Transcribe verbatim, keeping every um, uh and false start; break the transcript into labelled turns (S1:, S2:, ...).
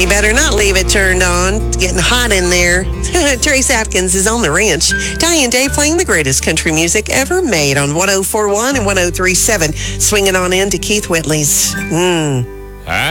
S1: You better not leave it turned on. It's getting hot in there. Trace Atkins is on the ranch. Diane Day playing the greatest country music ever made on one oh four point one and one oh three point seven. Swinging on into Keith Whitley's. Mmm.